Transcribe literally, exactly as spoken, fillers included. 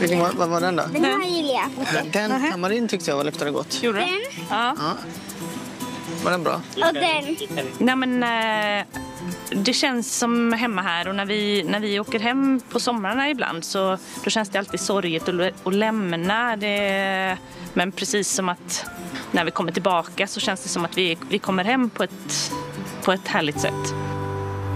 Vilken var, vad var den då? Den här gillar jag. Den tamarin tyckte jag var luktade gott. Gjorde Den du? Ja. Ja. Var den bra? och den. Nej, men eh, det känns som hemma här, och när vi, när vi åker hem på somrarna ibland så då känns det alltid sorgligt att, att lämna det. Men precis som att när vi kommer tillbaka så känns det som att vi, vi kommer hem på ett, på ett härligt sätt.